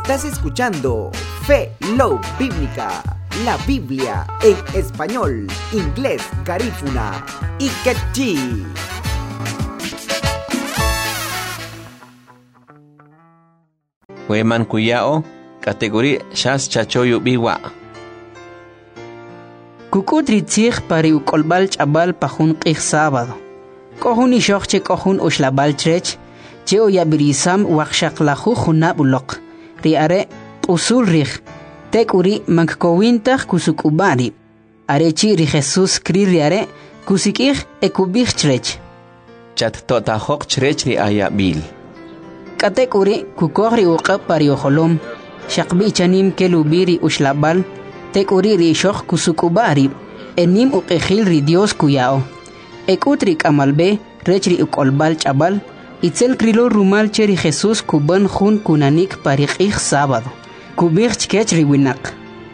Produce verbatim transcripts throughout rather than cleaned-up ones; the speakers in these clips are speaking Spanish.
Estás escuchando Fe Love Bíblica, la Biblia en español, inglés, garífuna y quechí. Weman kuyao, categoría shas chachoyu biwa. Kukutri tzig pari ukolbal chabal pajun qig sábado. Kohun ishokche kohun ushlabal trech, che oyabirisam wakshaklahu junab ulok. Riare usul rih, tek uri mankowintach kusukubari. Arechi ri Jesus kri riare kusikih ekubih trech. Chat tota hok trech ri ayabil. Katek uri kukohri uqab pari oholom. Shakbi chanim kelubiri ushlabal. Tek uri ri shokh kusukubari. Enim uqehil ri Dios kuyao. Ekutrik amalbe rechri ukolbal chabal. Itzel krilo rumal cheri Jesus kuban jun kunanik pariqih sábado. Kubir chkechri winak.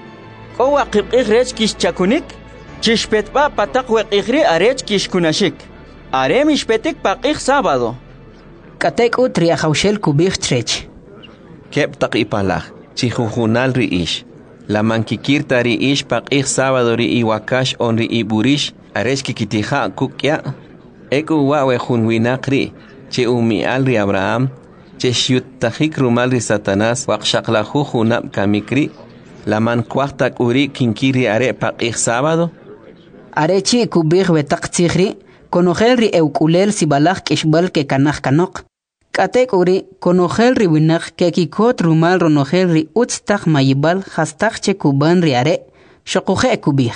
Owa qibqih rech kish chakunik. Chishpetba patak weqihri arech kish kunashik. Are mishpetik paqih sábado. Katek utri ahaushel kubir trech. Kep tak ipalach, chihujunal ri ish. La mankikirta ri ish paqih sábado ri iwakash on ri iburish. Arech kikitija kukya. Eku wawe jun winak ri. Che umial ri Abraham, che shiutajik rumal ri Satanás, wakshaklahu junab kamikri, la man kwahtak uri kinkiri are paqih sábado. Arechi kubir betak tzigri, konogel ri eukulel sibalach kishbal ke kanach kanok. Katek uri, konogel ri winak ke kikot rumal ronogel ri utstak mayibal hastak che kuban ri are, shokuhe kubir.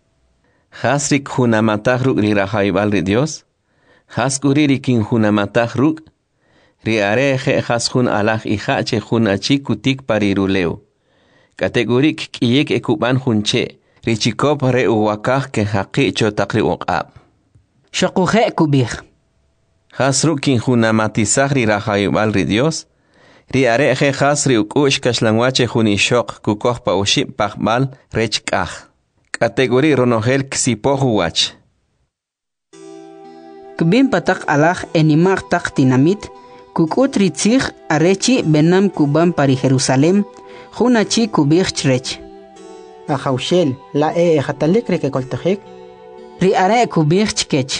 Hasrik junamatah ruk ri rahaibal ri Dios. Haskuri kin hunamatah ruk, ri areje haskun alaj ihache hun achi kutik pariruleu. Kategorik kiyek ekuban hunche, richikop re uwakah ke haqi chotakri uqab. Shokuhe kubir. Hasruk kin hunamatizah ri rahayubal ri Dios, ri areje hasri ukush kashlangwache hunishok kukoh pa uship pahbal rechkah. Kategori ronogel ksipohu wach. Kbin patak alaj enimag tak tinamit, kukut ritzig arechi benam kuban pari Jerusalem, junachi kubir chrech. Ahaushel, la e hatalik re que koltajik. Ri are kubir chkech.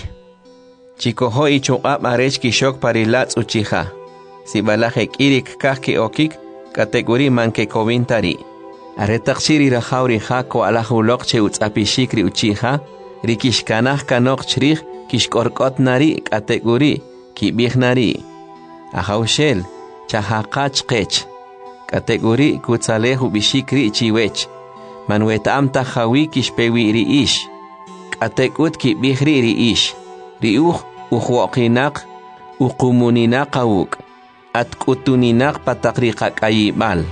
Chikoho ichuqab arech kishok pari latz uchija. Si balajek irik kahki okik, kategori manke kovintari. Aretak shiri rahauri hako alajulok che utzapishikri uchija, rikishkanah kanok chrich, kishkorkot nari kategori kibih nari. Ahaushel chahaqach qech. Kategori kutzalehu bishikri chiwech. Manwetam tahawi kishpewi ri ish. Katekut kibihri ri ish. Riuh uhuoqinak uqumuninaq awuk. Atkutuninaq patakriqak ayibal.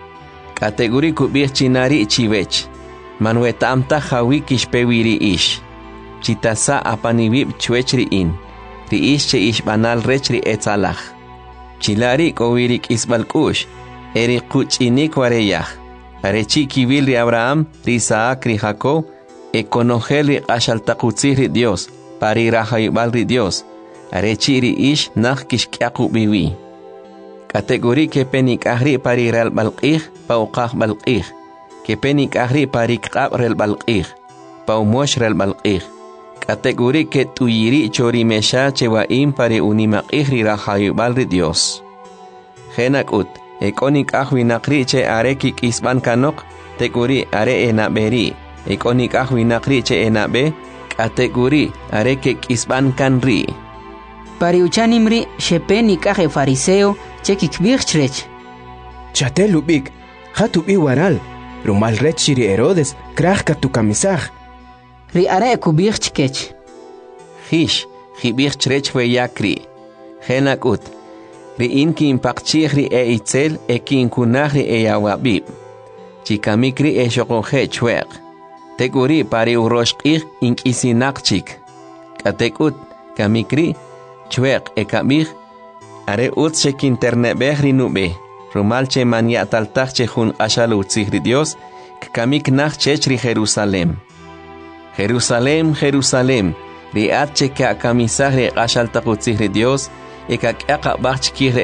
Kategori kubih chinari chiwech. Manwetam tahawi kishpewi ri ish. Chitasa apanibib chuechri in. Ri ish che ish banal rechri etzalach. Chilari kowirik isbalkush. Eri kuchinik wareyach. Arechi kibil ri Abraham, ri Isaac, ri Jacob. Ekonogel ri ashaltakutzih ri Dios. Pari rahayubal ri Dios. Arechi ri ish nach kishkyaku biwi. Kategori ke penik ahri pari rel balqih, pauqah balqih. Ke penik ahri pari kqab rel balqih. Paumosh rel balqih. Kategori que tuyiri chori mesha chewaim pare unimaqih ri rahayubal ri Dios. Genakut, ekonik ahwinakri che areki kisban kanok, teguri are enaberi. Ekonik ahwinakri che enabe, kategori areke kisban kanri. Pari uchanimri shepe nikaje fariseo che kikbir chrech. Chatel ubik, hatubi waral, rumal rech shiri Herodes, krahka tu kamisaj. Ri are kubir chkech. Hish, hibir chrech we yakri. Genakut. Ri inki impakchih ri e itzel e kinkunah ri e yawabib. Chikamikri e shokonje chweq. Teguri pari uroshqih inkisinakchik. Katekut, kamikri, chweq e kamih. Are utse kinternebeh ri nube. Rumal che manyataltach che jun ashalutzih ri Dios. Kamik nach chech ri Jerusalem. Jerusalem, Jerusalem, riat che ka kamisah re qashal taqutzih re Dios, e ka k'aqabach chkih re